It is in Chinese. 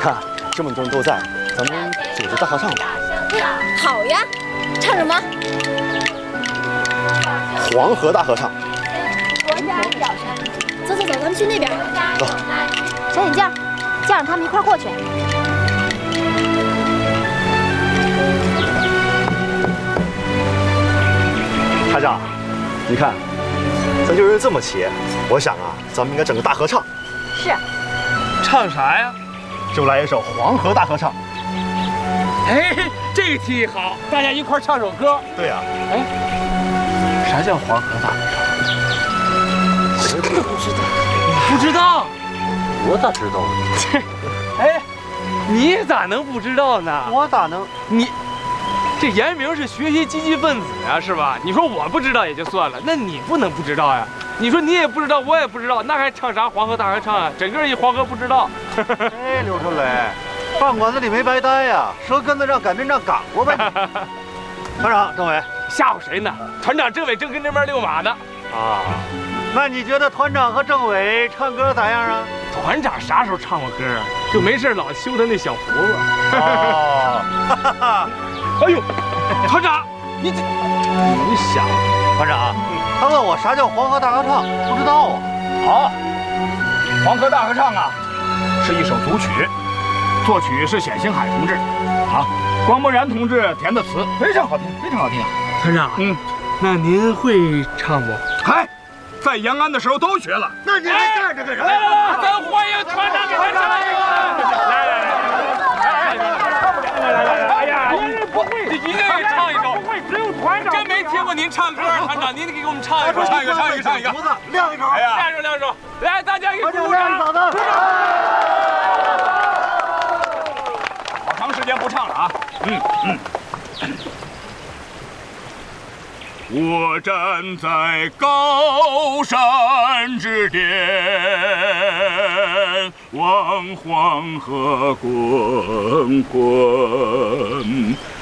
那这么多人都在，咱们组织大合唱吧。 好呀，唱什么？ 黄河大合唱。 走走走，咱们去那边。 走。 小眼镜，叫上他们一块过去。 台长，你看，咱就人这么齐，我想啊，咱们应该整个大合唱。 是。 唱啥呀？ 就来一首《黄河大合唱》。 哎，这个提议好，大家一块唱首歌。 对呀。 哎，啥叫黄河大合唱？ 这个不知道。 不知道？ 我咋知道呢？ 哎，你咋能不知道呢？ 我咋能？ 你这严明是学习积极分子呀，是吧？你说我不知道也就算了，那你不能不知道呀。你说你也不知道，我也不知道，那还唱啥黄河大合唱啊？整个一黄河不知道。 哎，刘春雷，饭馆子里没白待呀，舌根子上擀面杖擀过呗。团长，政委， 吓唬谁呢？团长、政委正跟这边遛马呢。 啊，那你觉得团长和政委唱歌咋样啊？ 团长啥时候唱过歌啊？就没事老修他那小胡子。 哦，哈哈， 哎呦，团长，你想， 团长，他问我啥叫黄河大合唱，不知道啊。 好，黄河大合唱啊，是一首组曲，作曲是冼星海同志，啊，关默然同志填的词，非常好听，非常好听。 团长，那您会唱不？ 嗨，在延安的时候都学了。 那你还站着干啥呀？ 咱欢迎团长给咱唱一个。来，哎呀，不会，一定得唱一首。不会，只有团长。真没听过您唱歌，团长，您得给我们唱一首。 唱一个。 胡子亮一手。 哎呀， 亮手。来，大家给鼓掌。 亮嫂子。 好长时间不唱了啊。我站在高山之巅，望黄河滚滚，